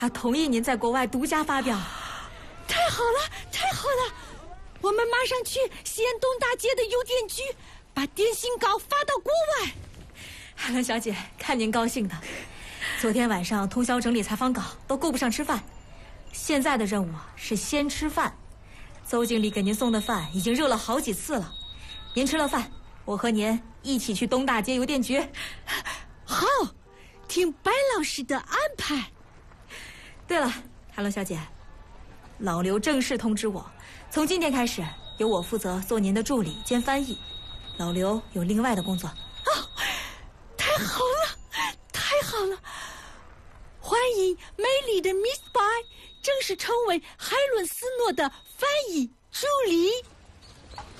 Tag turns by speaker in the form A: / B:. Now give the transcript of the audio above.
A: 同意您在国外独家发表。
B: 太好了，太好了！我们马上去西安东大街的邮电局，把电信稿发到国外。
A: 海伦小姐，看您高兴的。昨天晚上通宵整理采访稿，都够不上吃饭。现在的任务是先吃饭。邹经理给您送的饭已经热了好几次了。您吃了饭，我和您一起去东大街邮电局。
B: 好，听白老师的安排。
A: 对了，海伦小姐，老刘正式通知我，从今天开始由我负责做您的助理兼翻译，老刘有另外的工作。
B: 太好了，太好了！欢迎美丽的 Miss Bai 正式成为海伦斯诺的翻译助理。